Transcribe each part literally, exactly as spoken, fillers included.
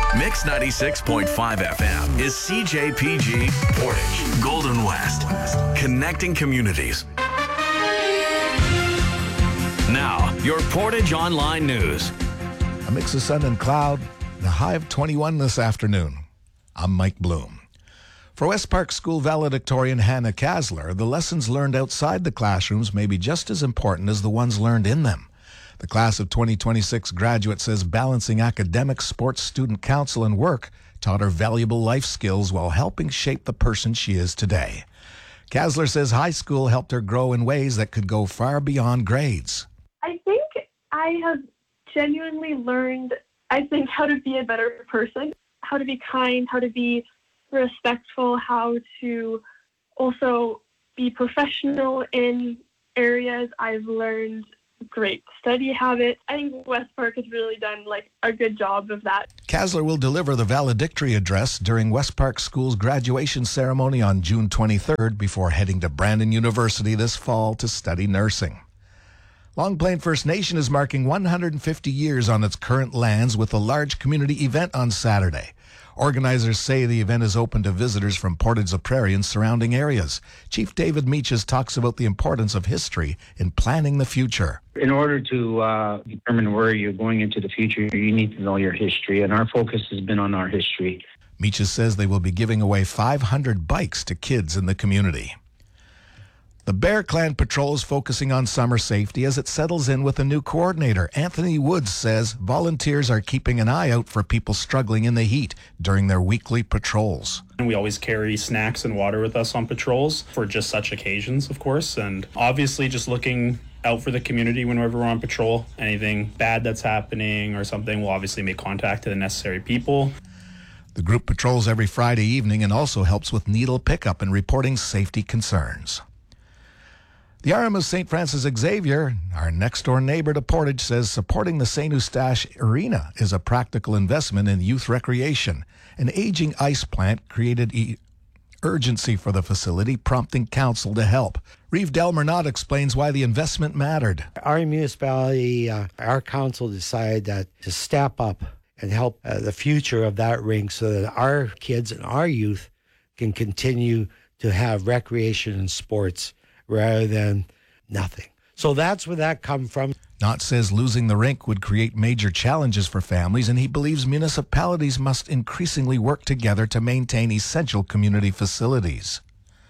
Mix ninety-six point five F M is C J P G Portage, Golden West, connecting communities. Now, your Portage Online News. A mix of sun and cloud, and a high of twenty-one this afternoon. I'm Mike Bloom. For West Park School valedictorian Hannah Kasler, the lessons learned outside the classrooms may be just as important as the ones learned in them. The class of twenty twenty-six graduate says balancing academics, sports, student council, and work taught her valuable life skills while helping shape the person she is today. Kasler says high school helped her grow in ways that could go far beyond grades. I think I have genuinely learned, I think, how to be a better person, how to be kind, how to be respectful, how to also be professional in areas. I've learned great study habits. I think West Park has really done like a good job of that. Kasler will deliver the valedictory address during West Park School's graduation ceremony on June twenty-third before heading to Brandon University this fall to study nursing. Long Plain First Nation is marking one hundred fifty years on its current lands with a large community event on Saturday. Organizers say the event is open to visitors from Portage-la-Prairie and surrounding areas. Chief David Meaches talks about the importance of history in planning the future. In order to uh, determine where you're going into the future, you need to know your history, and our focus has been on our history. Meaches says they will be giving away five hundred bikes to kids in the community. The Bear Clan Patrol is focusing on summer safety as it settles in with a new coordinator. Anthony Woods says volunteers are keeping an eye out for people struggling in the heat during their weekly patrols. And we always carry snacks and water with us on patrols for just such occasions, of course. And obviously just looking out for the community whenever we're on patrol. Anything bad that's happening or something, we'll obviously make contact to the necessary people. The group patrols every Friday evening and also helps with needle pickup and reporting safety concerns. The R M of Saint Francis Xavier, our next-door neighbor to Portage, says supporting the Saint Eustache Arena is a practical investment in youth recreation. An aging ice plant created e- urgency for the facility, prompting council to help. Reeve Delmernot explains why the investment mattered. Our municipality, uh, our council decided that to step up and help uh, the future of that rink so that our kids and our youth can continue to have recreation and sports rather than nothing. So that's where that come from. Knott says losing the rink would create major challenges for families, and he believes municipalities must increasingly work together to maintain essential community facilities.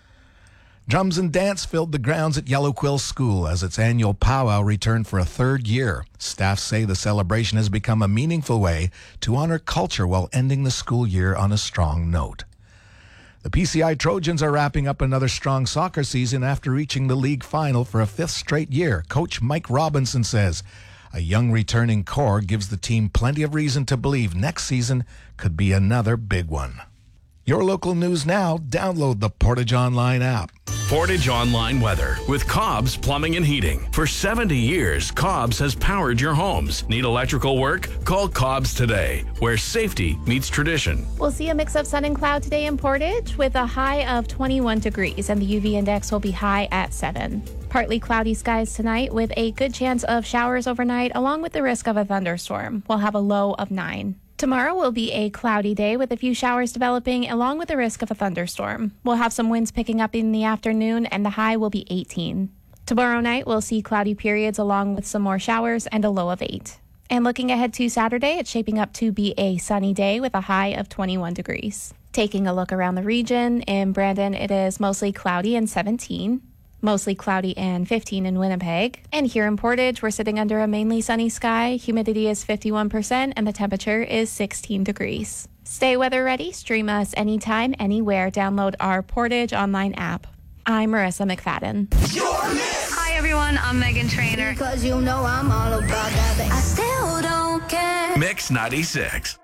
Drums and dance filled the grounds at Yellow Quill School as its annual powwow returned for a third year. Staff say the celebration has become a meaningful way to honor culture while ending the school year on a strong note. The P C I Trojans are wrapping up another strong soccer season after reaching the league final for a fifth straight year. Coach Mike Robinson says a young returning core gives the team plenty of reason to believe next season could be another big one. Your local news now. Download the Portage Online app. Portage Online Weather with Cobb's Plumbing and Heating. For seventy years, Cobb's has powered your homes. Need electrical work? Call Cobb's today, where safety meets tradition. We'll see a mix of sun and cloud today in Portage with a high of twenty-one degrees, and the U V index will be high at seven. Partly cloudy skies tonight with a good chance of showers overnight, along with the risk of a thunderstorm. We'll have a low of nine. Tomorrow will be a cloudy day with a few showers developing along with the risk of a thunderstorm. We'll have some winds picking up in the afternoon and the high will be eighteen. Tomorrow night we'll see cloudy periods along with some more showers and a low of eight. And looking ahead to Saturday, it's shaping up to be a sunny day with a high of twenty-one degrees. Taking a look around the region, in Brandon it is mostly cloudy and seventeen. Mostly cloudy and fifteen in Winnipeg. And here in Portage, we're sitting under a mainly sunny sky. Humidity is fifty-one percent and the temperature is sixteen degrees. Stay weather ready. Stream us anytime, anywhere. Download our Portage Online app. I'm Marissa McFadden. Hi everyone, I'm Megan Trainor. Because you know I'm all about that. I still don't care. Mix ninety-six.